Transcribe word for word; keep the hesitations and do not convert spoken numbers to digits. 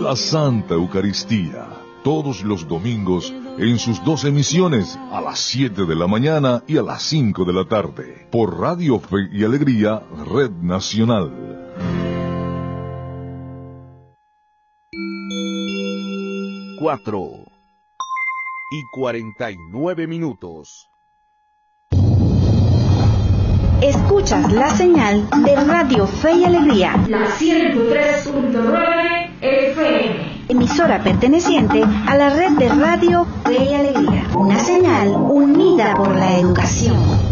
la Santa Eucaristía, todos los domingos en sus dos emisiones, a las siete de la mañana y a las cinco de la tarde, por Radio Fe y Alegría, Red Nacional. Cuatro y cuarenta y nueve minutos. Escuchas la señal de Radio Fe y Alegría, la ciento tres punto nueve F M. Emisora perteneciente a la red de Radio Fe y Alegría. Una señal unida por la educación.